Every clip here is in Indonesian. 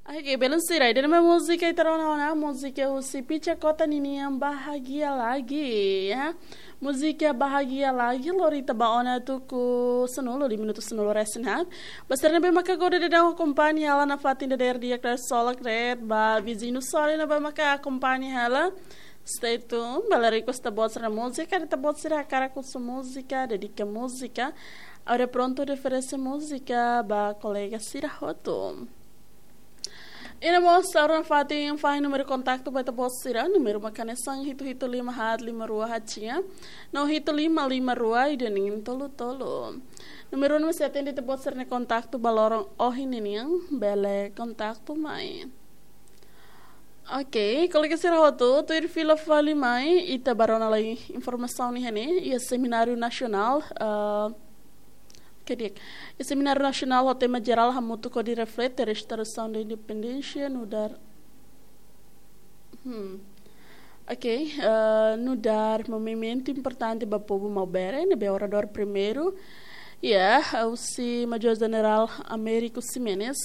Oke, belum sih, dan memang musik itu orang musik si pica kota ini yang bahagia lagi ya. Musik bahagia lagi lorita baona tu ku senulo di minuto senulo resenhat. Basarnya be maka goda de daw kompani hala na fatin de der dia klar solak red ba bizinu sore na ba maka kompani hala. Stay tuned, bala request ta bot sera música, ta bot sera cara com sua música, dedica música. Ora pronto referência música ba colega Sira Roto. Ina mo sa orang fati yang fahim numero kontakto ba tabos sira numero makanesang hito 5 hat 5 rua no hito 5 rua idaning tolo numero no sa atende tabos sira ne kontakto balorong ohin niniang bele kontakto mai. Oke, kalau kita roto, tu fila fali mai ita barona lagi informasi ni hene, ia seminário nasional Kediak. O Seminário Nacional, o tema geral, Hamutu Codi reflete a restauração da independência no dar. No dar movimento importante para o povo malbere, né? O orador primeiro, o Major General Américo Ximenes,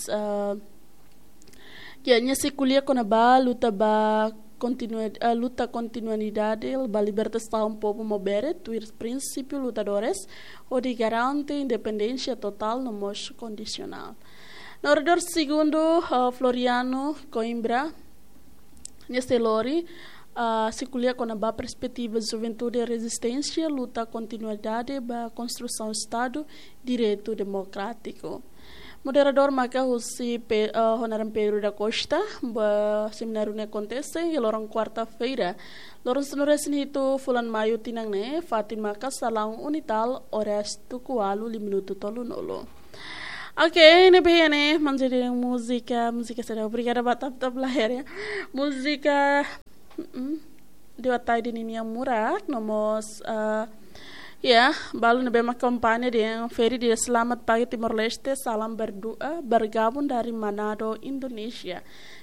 que a se culia com a ba luta ba luta continuidade para libertação do povo malbere, os princípios lutadores, o de garante independência total no modo condicional. No orador segundo, Floriano Coimbra, neste lori, se culia com a perspectiva de juventude e resistência, luta continuidade para a construção do Estado, direito democrático. Moderador maka husi Honoram Pedro da Costa ba seminário ne acontece e lorong quarta-feira lorong senuresin hito fulan Mayu tinang ne fatin maka salang unital horas tukualu 5 minuto tolu nolo. Oke, ini begini menjadi musika saya obrigada batap lahir ya. Musika diwatai di nini yang murah nomos balu nebe kampanye yang Ferry di Selamat Pagi Timor Leste, salam berdoa bergabung dari Manado, Indonesia.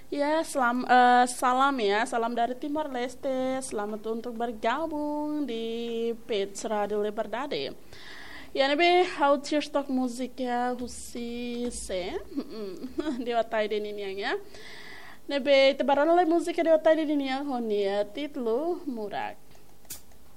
Salam dari Timor Leste, selamat untuk bergabung di page Radio Liberdade. Nebe how stok musik ya husi se diwatai di nini ya. Nebe tebaran oleh musik diwatai di nini yang honia titlu murak.